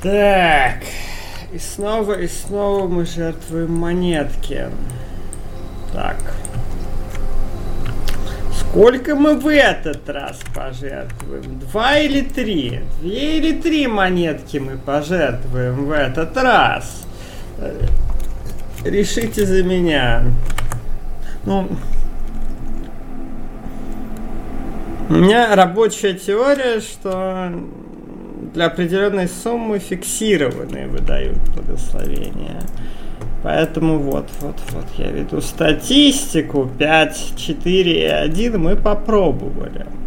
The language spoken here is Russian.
Так, и снова мы жертвуем монетки. Так. Сколько мы в этот раз пожертвуем? 2 или 3? 2 или 3 монетки мы пожертвуем в этот раз? Решите за меня. Ну, у меня рабочая теория, что для определенной суммы фиксированные выдают благословения. Поэтому вот, я веду статистику. 5, 4 и 1 мы попробовали.